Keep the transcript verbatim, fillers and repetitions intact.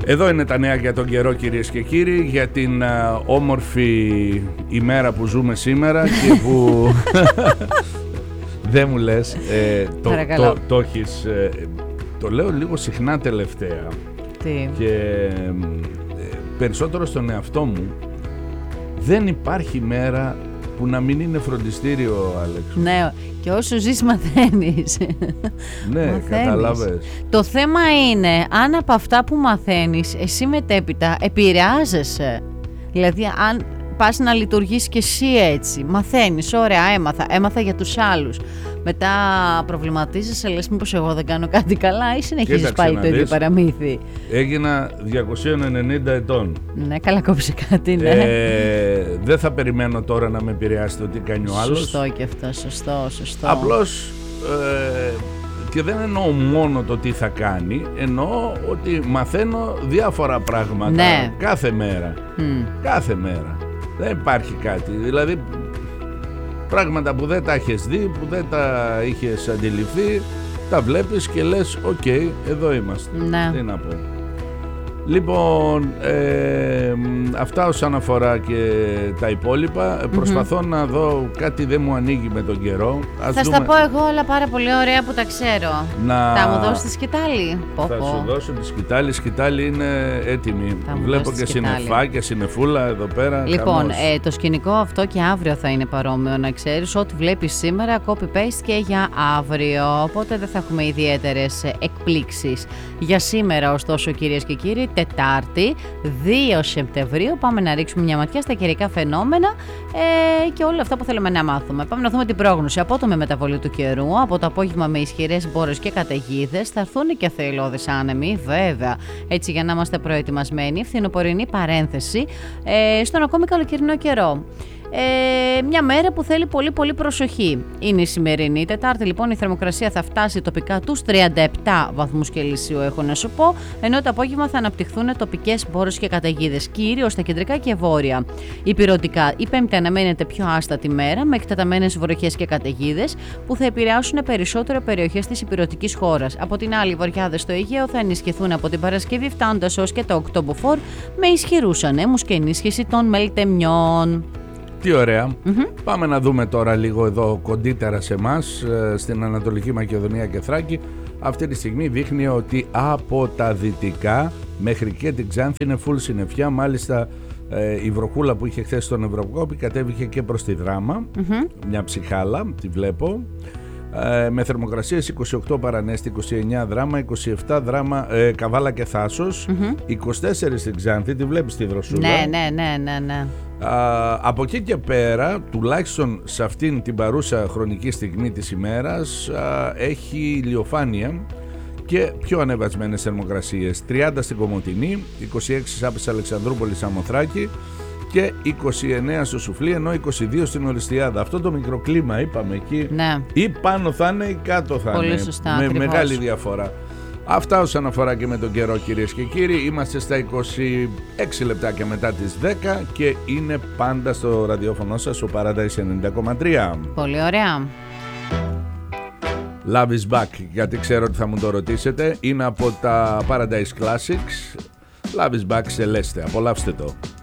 Εδώ είναι τα νέα για τον καιρό, κυρίες και κύριοι, για την α, όμορφη ημέρα που ζούμε σήμερα και που δεν μου λες, ε, το, το, το, το έχεις, ε, το λέω λίγο συχνά τελευταία. Τι? Και ε, περισσότερο στον εαυτό μου, δεν υπάρχει μέρα που να μην είναι φροντιστήριο, Άλεξ. Ναι, και όσο ζεις μαθαίνεις. Ναι, μαθαίνεις. καταλάβες. Το θέμα είναι αν από αυτά που μαθαίνεις εσύ μετέπειτα επηρεάζεσαι. Δηλαδή αν πας να λειτουργείς και εσύ έτσι, μαθαίνεις, ωραία, έμαθα, έμαθα για τους άλλους. Μετά προβληματίζεσαι, λες μήπως εγώ δεν κάνω κάτι καλά ή συνεχίζεις Κοίταξε πάλι να το ίδιο δεις. Έγινα Έγινα διακόσια ενενήντα ετών. Ναι, καλά κόψε κάτι, ναι. Ε, δεν θα περιμένω τώρα να με επηρεάσει το τι κάνει ο άλλος. Σωστό και αυτό, σωστό, σωστό. Απλώς, ε, και δεν εννοώ μόνο το τι θα κάνει, εννοώ ότι μαθαίνω διάφορα πράγματα, ναι. κάθε μέρα. Mm. Κάθε μέρα. Δεν υπάρχει κάτι. Δηλαδή, πράγματα που δεν τα έχεις δει, που δεν τα είχες αντιληφθεί, τα βλέπεις και λες, οκ, okay, εδώ είμαστε. Ναι. Τι να πω. Λοιπόν, ε, αυτά όσον αφορά και τα υπόλοιπα. Mm-hmm. Προσπαθώ να δω, κάτι δεν μου ανοίγει με τον καιρό. Ας θα δούμε... στα πω εγώ όλα πάρα πολύ ωραία που τα ξέρω. Να... Θα μου δώσεις τη σκητάλη? Θα πω, πω. σου δώσω τη σκητάλη. Η σκητάλη είναι έτοιμη. Βλέπω και σκητάλη. συννεφάκια, συννεφούλα εδώ πέρα. Λοιπόν, ε, το σκηνικό αυτό και αύριο θα είναι παρόμοιο, να ξέρεις. Ό,τι βλέπεις σήμερα, copy-paste και για αύριο. Οπότε δεν θα έχουμε ιδιαίτερες εκπλήξεις. Για σήμερα, ωστόσο, κυρίες και κύριοι, Τετάρτη, δύο Σεπτεμβρίου, πάμε να ρίξουμε μια ματιά στα καιρικά φαινόμενα ε, και όλα αυτά που θέλουμε να μάθουμε. Πάμε να δούμε την πρόγνωση. Απότομη μεταβολή του καιρού, από το απόγευμα με ισχυρές μπόρες και καταιγίδες, θα έρθουν και θεϊλώδεις άνεμοι, βέβαια. Έτσι, για να είμαστε προετοιμασμένοι, φθινοπορεινή παρένθεση ε, στον ακόμη καλοκαιρινό καιρό. Ε, μια μέρα που θέλει πολύ πολύ προσοχή. Είναι η σημερινή Τετάρτη, λοιπόν η θερμοκρασία θα φτάσει τοπικά τους τριάντα επτά βαθμούς Κελσίου, έχω να σου πω, ενώ το απόγευμα θα αναπτυχθούν τοπικές μπόρες και καταιγίδες, κυρίως στα κεντρικά και βόρεια. Υπηρετικά, η Πέμπτη αναμένεται πιο άστατη μέρα, με εκτεταμένες βροχές και καταιγίδες που θα επηρεάσουν περισσότερο περιοχές της υπηρετικής χώρας. Από την άλλη, οι βορειάδες στο Αιγαίο θα ενισχυθούν από την Παρασκευή, φτάνοντας ως και το οκτώβριο με ισχυρούς ανέμους και ενίσχυση των μελτεμιών. Τι ωραία. Mm-hmm. Πάμε να δούμε τώρα λίγο εδώ κοντύτερα σε εμάς, στην Ανατολική Μακεδονία και Θράκη. Αυτή τη στιγμή δείχνει ότι από τα δυτικά μέχρι και την Ξάνθη είναι full συννεφιά. Μάλιστα ε, η βροχούλα που είχε χθες στον Ευρωκόπη κατέβηκε και προς τη Δράμα. Mm-hmm. Μια ψυχάλα, τη βλέπω. Ε, με θερμοκρασίες είκοσι οκτώ Παρανέστη, είκοσι εννιά Δράμα, είκοσι επτά Δράμα, ε, Καβάλα και Θάσος, mm-hmm. είκοσι τέσσερα στην Ξάνθη, τη βλέπεις τη δροσούλα. Ναι, ναι, ναι, ναι, ναι. Α, από εκεί και πέρα, τουλάχιστον σε αυτήν την παρούσα χρονική στιγμή της ημέρας, α, έχει ηλιοφάνεια και πιο ανεβασμένες θερμοκρασίες. τριάντα στην Κομοτηνή, είκοσι έξι Σάπης Αλεξανδρούπολη Σαμοθράκη και είκοσι εννέα στο Σουφλί, ενώ είκοσι δύο στην Οριστιάδα. Αυτό το μικροκλίμα είπαμε εκεί, ναι. ή πάνω θα είναι ή κάτω θα Πολύ είναι. σωστά, με ακριβώς. Μεγάλη διαφορά. Αυτά όσον αφορά και με τον καιρό, κυρίες και κύριοι. Είμαστε στα είκοσι έξι λεπτάκια μετά τις δέκα και είναι πάντα στο ραδιόφωνο σας ο Paradise ενενήντα κόμμα τρία. Πολύ ωραία. Love is back, γιατί ξέρω ότι θα μου το ρωτήσετε. Είναι από τα Paradise Classics. Love is back, Celeste. Απολαύστε το.